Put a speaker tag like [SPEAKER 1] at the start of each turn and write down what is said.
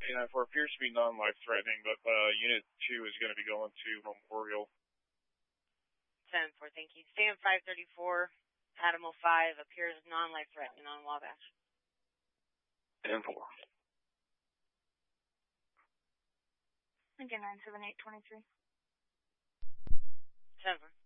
[SPEAKER 1] 99-4 appears to be non-life threatening, but Unit 2 is going to be going to Memorial.
[SPEAKER 2] 10-4, thank you. Stam 534, Animal 5 appears non-life threatening on Wabash.
[SPEAKER 1] 10-4.
[SPEAKER 3] Lincoln 97823.
[SPEAKER 2] 10-4.